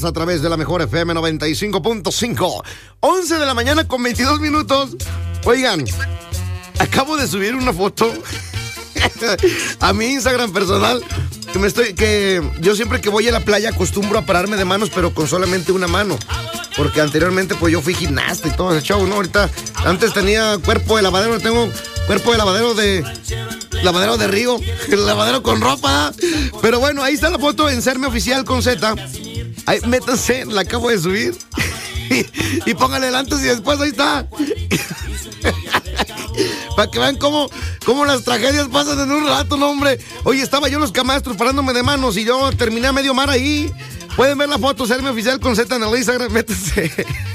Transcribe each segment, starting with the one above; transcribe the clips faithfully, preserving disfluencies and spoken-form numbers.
a través de la mejor F M noventa y cinco punto cinco. once de la mañana con veintidós minutos. Oigan, acabo de subir una foto a mi Instagram personal. Que me estoy, que yo siempre que voy a la playa acostumbro a pararme de manos, pero con solamente una mano. Porque anteriormente pues yo fui gimnasta y todo ese show, ¿no? Ahorita, antes tenía cuerpo de lavadero, tengo cuerpo de lavadero de... lavadero de río, lavadero con ropa. Pero bueno, ahí está la foto en Serme Oficial con Z. Ahí, métanse, la acabo de subir. Y, y pónganle el antes y después, ahí está. Para que vean cómo, cómo las tragedias pasan en un rato, no, hombre. Oye, estaba yo en los camastros parándome de manos y yo terminé a medio mar ahí. Pueden ver la foto, Serme Oficial con Z en el Instagram, métanse.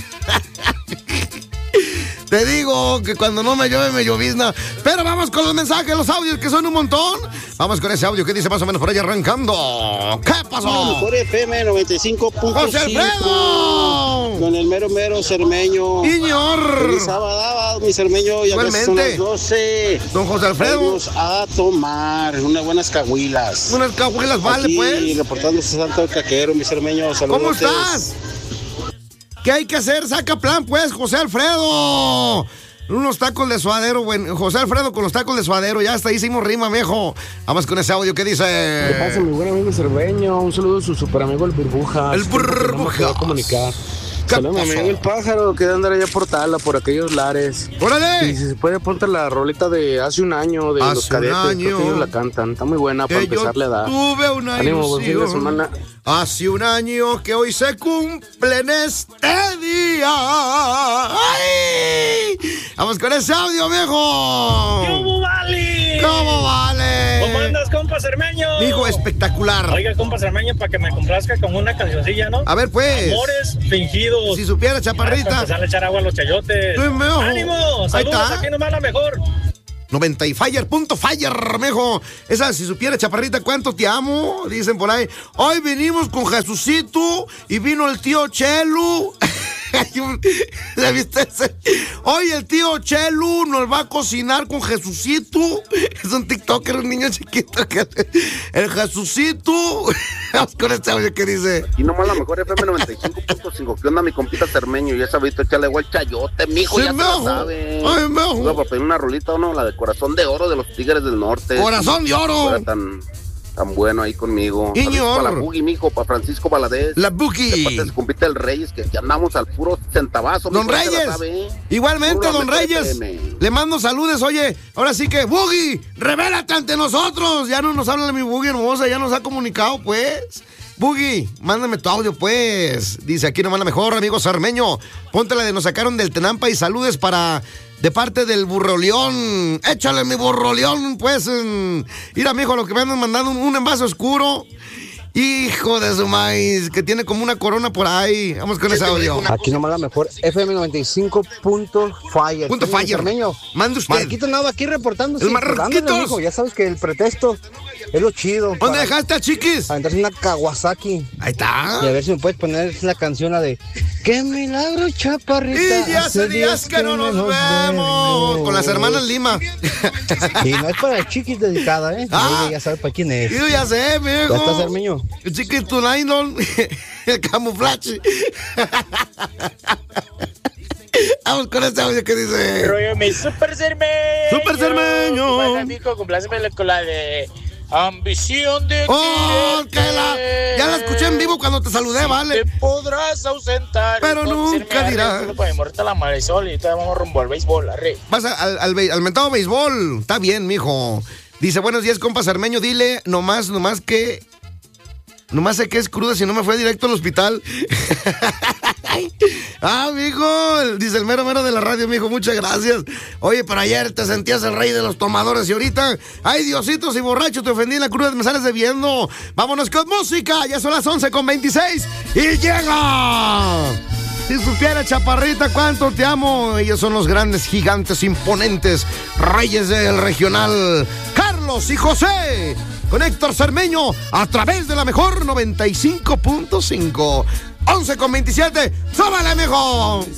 Te digo que cuando no me llueve, me llovizna. Pero vamos con los mensajes, los audios, que son un montón. Vamos con ese audio que dice más o menos por ahí arrancando. ¿Qué pasó? Mejor F M noventa y cinco punto cinco. ¡José Alfredo! Con el mero mero cermeño. ¡Señor! Feliz sábado, mi cermeño. Ya casi son las doce. Don José Alfredo. Vamos a tomar unas buenas cahuilas. Unas cahuilas, vale, aquí, pues. reportándose Santo el Caquero, mi cermeño. Saludos. ¿Cómo estás? ¿Qué hay que hacer? Saca plan, pues, José Alfredo. Unos tacos de suadero, bueno, José Alfredo con los tacos de suadero. Ya hasta ahí hicimos rima, viejo. Vamos con ese audio que dice. ¿Qué pasa, mi buen amigo Cerveño? Un saludo a su super amigo el Burbuja. El Burbuja. No comunicar. Saludos a mi amigo el Pájaro, que debe andar allá por Tala, por aquellos lares. ¡Órale! Y si se puede, ponte la rolita de hace un año, de hace los Cadetes. Un año. Creo que ellos la cantan. Está muy buena para empezar la edad. Tuve una Ánimo, buen fin de ilusión. semana. Hace un año que hoy se cumple en este día. ¡Ay! Vamos con ese audio, viejo. ¿Cómo vale? ¿Cómo vale? ¿Cómo andas, compa Cermeño? Hijo, espectacular. Oiga, compa Cermeño, para que me complazca con una cancioncilla, ¿no? A ver, pues. Amores fingidos. Si supiera, chaparrita. Para empezar a echar agua a los chayotes. Sí, mejo. ¡Ánimo! Ahí Saludos, está. aquí nomás la mejor. noventa y fire punto fire, mejo. Esa, si supiera, chaparrita, cuánto te amo, dicen por ahí. Hoy vinimos con Jesucito y vino el tío Chelu. ¿La viste ese? Hoy el tío Chelu nos va a cocinar con Jesucito. Es un TikToker, un niño chiquito. Que... El Jesucito. Vamos con este audio que dice. Y nomás la mejor F M noventa y cinco punto cinco. ¿Qué onda, mi compita Cermeño? Ya sabes, échale agua al chayote, mijo, Sí, ya mejo. se lo sabe. Ay, mejo. Iba para pedir una rolita, ¿o no? La de Corazón de Oro de los Tigres del Norte. Corazón de Oro. Fuera tan, tan bueno ahí conmigo. Señor. Para la Boogie, mijo, para Francisco Valadez. La Boogie. De parte de su compita el Reyes, que, que andamos al puro centavazo. Don mijo, ya se la Reyes, sabe, ¿eh? igualmente, Puro don la Reyes, F M. le mando saludos. Oye, ahora sí que, Boogie, revélate ante nosotros. Ya no nos habla de mi Boogie hermosa, ya nos ha comunicado, pues. Boogie, mándame tu audio, pues. Dice aquí nomás la mejor, amigo Cermeño. Ponte la de nos sacaron del Tenampa y saludes para... de parte del Burroleón. Échale mi Burroleón, pues. En... Mira, mijo, lo que me andan mandando un, un envase oscuro. Hijo de su maíz, que tiene como una corona por ahí. Vamos con ese audio. Aquí nomás la mejor F M noventa y cinco punto fire. Punto fire. Cermeño. Mande usted. Marquitos Nava aquí reportándose. El Marquitos. Ándale, mijo, ya sabes que el pretexto es lo chido. ¿Dónde para dejaste a Chiquis? aventarse una Kawasaki. Ahí está. Y a ver si me puedes poner la canción, la de ¡Qué milagro, chaparrita! Y ya hace días que no nos vemos. Con las hermanas Lima. Y no es para Chiquis dedicada, ¿eh? Ah. Ella ya sabe para quién es. Yo ya sé, mijo. Ya está, Cermeño. El Chiquis tu nylon. El camuflaje. Vamos con este audio que dice. Rollo mi super Cermeño. Super Cermeño. Bueno, amigo, compláceme con la de Ambición de Oh, quererte. que la. Ya la escuché en vivo cuando te saludé, vale. Te podrás ausentar. Pero nunca dirás. Pues morita la Marisol y ahorita vamos rumbo al béisbol, arre. Vas a- al, al, be- al mentado béisbol. Está bien, mijo. Dice, buenos días, compa Cermeño. Dile nomás, nomás que... Nomás sé que es cruda si no me fue directo al hospital. Ah, mijo. Dice el mero mero de la radio, mijo. Muchas gracias. Oye, pero ayer te sentías el rey de los tomadores y ahorita... Ay, Diositos y borracho, te ofendí en la cruda, me sales debiendo. Vámonos con música. Ya son las once con veintiséis. ¡Y llega! Si supiera, chaparrita, cuánto te amo. Ellos son los grandes, gigantes, imponentes, reyes del regional. Carlos y José, con Héctor Cermeño, a través de la mejor noventa y cinco punto cinco. once con veintisiete. ¡Súbale, mijo!